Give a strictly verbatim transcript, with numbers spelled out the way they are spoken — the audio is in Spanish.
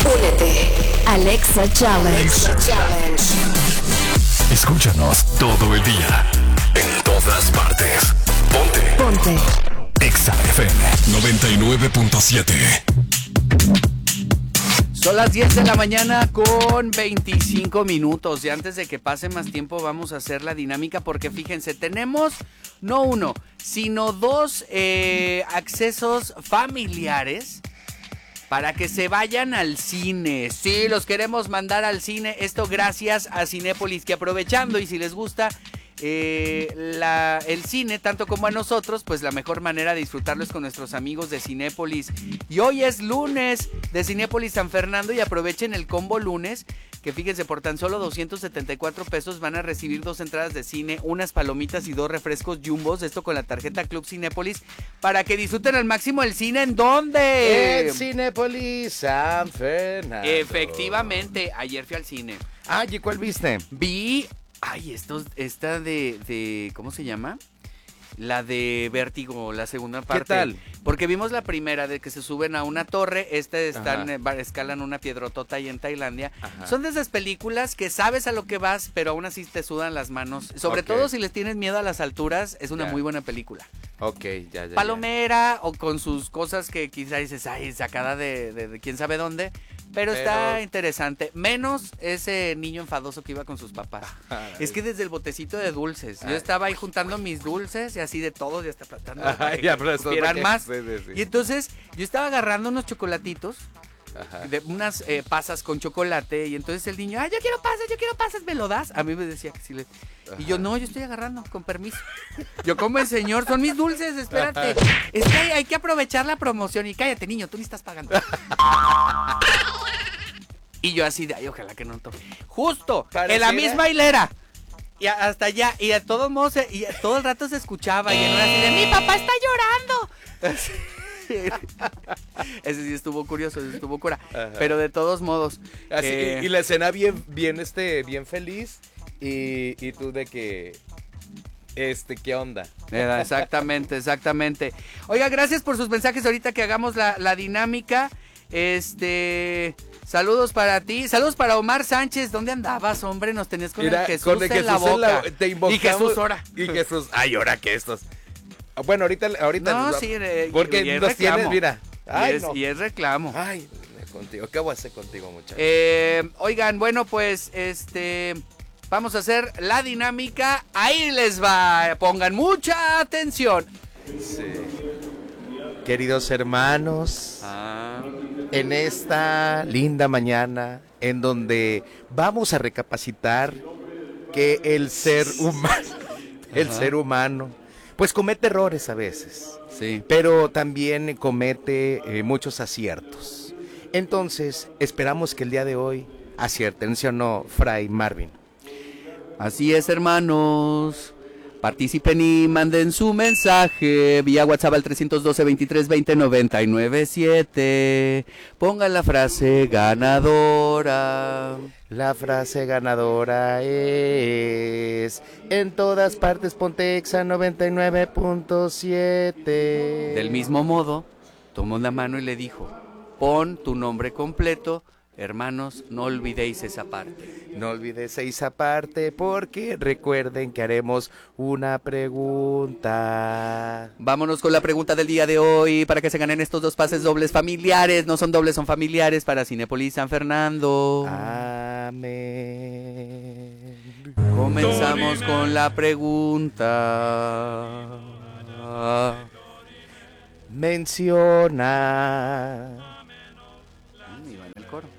Únete. Alexa Challenge. Alexa Challenge. Escúchanos todo el día. En todas partes. Ponte. Ponte. Exa F M noventa y nueve punto siete. Son las diez de la mañana con veinticinco minutos y antes de que pase más tiempo vamos a hacer la dinámica porque fíjense, tenemos no uno, sino dos eh, accesos familiares para que se vayan al cine. Sí, los queremos mandar al cine, esto gracias a Cinépolis, que aprovechando y si les gusta Eh, la, el cine, tanto como a nosotros, pues la mejor manera de disfrutarlo es con nuestros amigos de Cinépolis. Y hoy es lunes de Cinépolis San Fernando y aprovechen el combo lunes, que fíjense, por tan solo doscientos setenta y cuatro pesos van a recibir dos entradas de cine, unas palomitas y dos refrescos Jumbos, esto con la tarjeta Club Cinépolis, para que disfruten al máximo el cine. ¿En dónde? En Cinépolis San Fernando. Efectivamente, ayer fui al cine. Ah, ¿y cuál viste? Vi... Ay, estos, esta de, de, ¿cómo se llama? La de Vértigo, la segunda parte. ¿Qué tal? Porque vimos la primera de que se suben a una torre, esta están, eh, escalan una piedrotota ahí en Tailandia. Ajá. Son de esas películas que sabes a lo que vas, pero aún así te sudan las manos. Sobre okay. todo si les tienes miedo a las alturas, es una ya. muy buena película. Ok, ya, ya. Palomera ya. O con sus cosas que quizás dices, ay, sacada de, de, de quién sabe dónde. Pero, pero está interesante. Menos ese niño enfadoso que iba con sus papás. Ay. Es que desde el botecito de dulces. Ay. Yo estaba ahí juntando mis dulces y así de todos y hasta tratando de que supieran más. Sí, sí, sí. Y entonces yo estaba agarrando unos chocolatitos. Ajá. De unas eh, pasas con chocolate y entonces el niño, ay, yo quiero pasas, yo quiero pasas, ¿me lo das? A mí me decía que sí le... Ajá. Y yo, no, yo estoy agarrando, con permiso. Yo, como el señor, son mis dulces, espérate. Es que hay, hay que aprovechar la promoción y cállate, niño, tú ni estás pagando. Y yo así de, ay, ojalá que no tome. Justo, ¿pareciera? En la misma hilera. Y hasta allá, y a todos modos, y a todo el rato se escuchaba, y en una así de, mi papá está llorando. Ese sí estuvo curioso, ese estuvo cura. Ajá. Pero de todos modos. Así, eh... y, y la escena bien, bien, este, bien feliz. Y, y tú de que, este, ¿qué onda? Exactamente, exactamente. Oiga, gracias por sus mensajes ahorita que hagamos la, la dinámica. Este, saludos para ti, saludos para Omar Sánchez. ¿Dónde andabas, hombre? Nos tenías con Mira, el Jesús, con el Jesús en la boca. En la, te invocamos, y Jesús ora. Y Jesús, ay, ora que estos. Bueno, ahorita, ahorita. No, nos sí, eh, porque y es nos reclamo. Tienes, mira. Ay, y, es, no. y es reclamo. Ay, contigo, ¿qué voy a hacer contigo, muchachos? Eh, oigan, bueno, pues, este, vamos a hacer la dinámica. Ahí les va. Pongan mucha atención. Sí. Queridos hermanos, ah. en esta linda mañana en donde vamos a recapacitar que el ser humano, el Ajá. ser humano, pues comete errores a veces, sí. pero también comete eh, muchos aciertos. Entonces, esperamos que el día de hoy acierten, ¿sí o no, Fray Marvin? Así es, hermanos. Participen y manden su mensaje vía WhatsApp al trescientos doce, veintitrés, veinte, noventa y nueve, siete. Pongan la frase ganadora. La frase ganadora es: en todas partes ponte Exa noventa y nueve punto siete. Del mismo modo, tomó la mano y le dijo: pon tu nombre completo. Hermanos, no olvidéis esa parte. No olvides esa parte porque recuerden que haremos una pregunta. Vámonos con la pregunta del día de hoy para que se ganen estos dos pases dobles familiares. No son dobles, son familiares para Cinépolis San Fernando. Amén. Comenzamos con la pregunta. Menciona. Mm, iba en el coro.